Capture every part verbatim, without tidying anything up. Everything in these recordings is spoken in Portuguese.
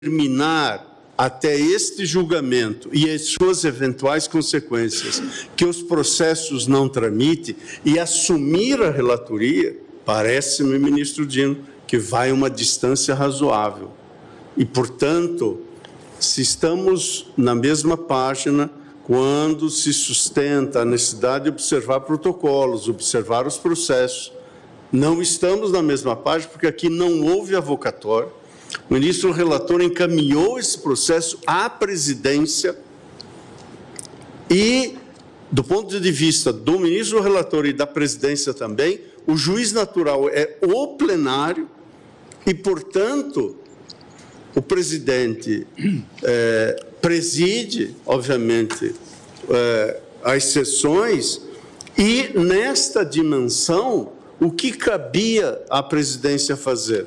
determinar até este julgamento e as suas eventuais consequências que os processos não tramitem e assumir a relatoria, parece-me, ministro Dino, que vai uma distância razoável. E, portanto, se estamos na mesma página, quando se sustenta a necessidade de observar protocolos, observar os processos, não estamos na mesma página, porque aqui não houve avocatória. O ministro relator encaminhou esse processo à presidência e, do ponto de vista do ministro relator e da presidência também, o juiz natural é o plenário e, portanto, o presidente é, preside, obviamente, é, as sessões e, nesta dimensão, o que cabia à presidência fazer?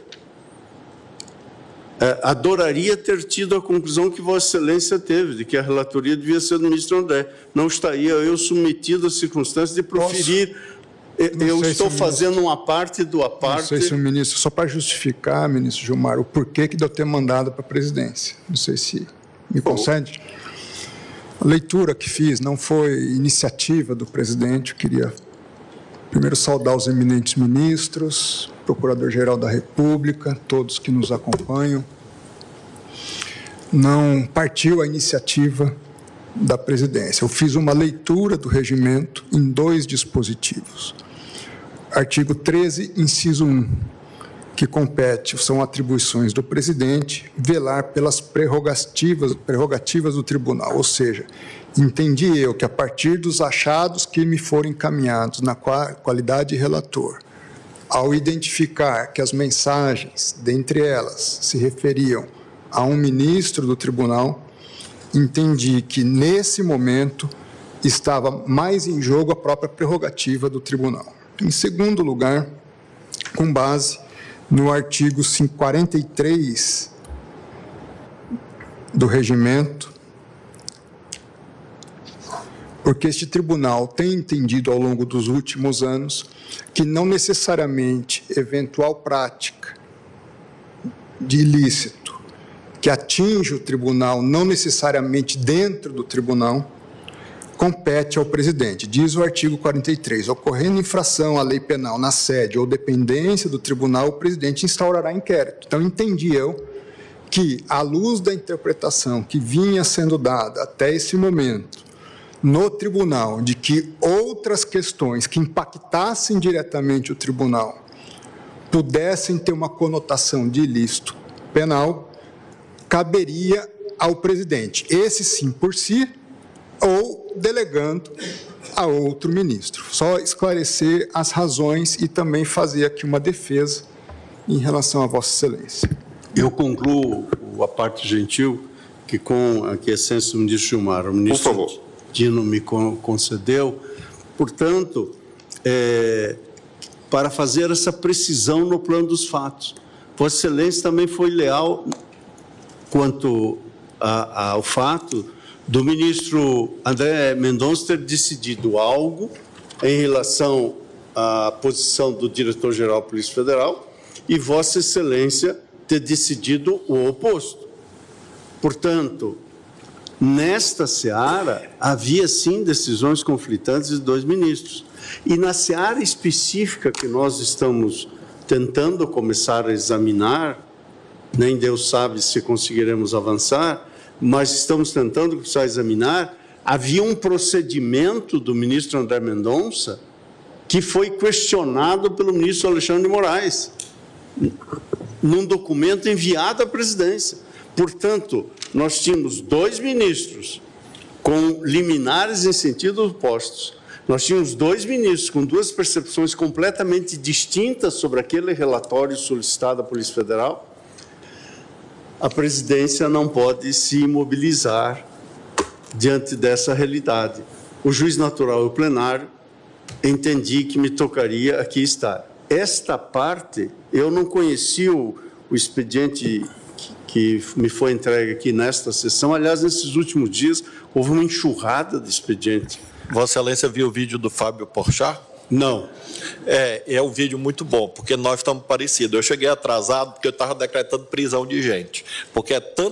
É, adoraria ter tido a conclusão que Vossa Excelência teve, de que a relatoria devia ser do ministro André. Não estaria eu submetido às circunstâncias de proferir. Posso? Eu estou fazendo uma parte do a parte. Não sei se o ministro, só para justificar, ministro Gilmar, o porquê que deu ter mandado para a presidência. Não sei se me concede. A leitura que fiz não foi iniciativa do presidente. Eu queria primeiro saudar os eminentes ministros, Procurador-Geral da República, todos que nos acompanham. Não partiu a iniciativa da presidência. Eu fiz uma leitura do regimento em dois dispositivos. Artigo treze, inciso um, que compete, são atribuições do presidente, velar pelas prerrogativas, prerrogativas do tribunal, ou seja, entendi eu que a partir dos achados que me foram encaminhados na qualidade de relator, ao identificar que as mensagens, dentre elas, se referiam a um ministro do tribunal, entendi que, nesse momento, estava mais em jogo a própria prerrogativa do tribunal. Em segundo lugar, com base no artigo quarenta e três do regimento, porque este tribunal tem entendido ao longo dos últimos anos que não necessariamente eventual prática de ilícito que atinge o tribunal, não necessariamente dentro do tribunal, compete ao presidente. Diz o artigo quarenta e três, ocorrendo infração à lei penal na sede ou dependência do tribunal, o presidente instaurará inquérito. Então, entendi eu que, à luz da interpretação que vinha sendo dada até esse momento, no tribunal, de que outras questões que impactassem diretamente o tribunal pudessem ter uma conotação de ilícito penal, caberia ao presidente, esse sim por si, ou delegando a outro ministro. Só esclarecer as razões e também fazer aqui uma defesa em relação a Vossa Excelência. Eu concluo a parte gentil que, com a aquiescência do ministro Gilmar, o ministro Por favor. Dino me concedeu, portanto, é, para fazer essa precisão no plano dos fatos. Vossa Excelência também foi leal quanto a, ao fato do ministro André Mendonça ter decidido algo em relação à posição do diretor-geral da Polícia Federal e Vossa Excelência ter decidido o oposto. Portanto, nesta seara, havia sim decisões conflitantes de dois ministros. E na seara específica que nós estamos tentando começar a examinar, nem Deus sabe se conseguiremos avançar, mas estamos tentando começar a examinar, havia um procedimento do ministro André Mendonça que foi questionado pelo ministro Alexandre de Moraes, num documento enviado à presidência. Portanto, nós tínhamos dois ministros com liminares em sentido opostos. Nós tínhamos dois ministros com duas percepções completamente distintas sobre aquele relatório solicitado à Polícia Federal. A presidência não pode se imobilizar diante dessa realidade. O juiz natural e o plenário entendi que me tocaria aqui estar. Esta parte, eu não conheci o, o expediente que me foi entregue aqui nesta sessão. Aliás, nesses últimos dias, houve uma enxurrada de expediente. Vossa Excelência viu o vídeo do Fábio Porchat? Não. É, é um vídeo muito bom, porque nós estamos parecidos. Eu cheguei atrasado porque eu estava decretando prisão de gente, porque é tanto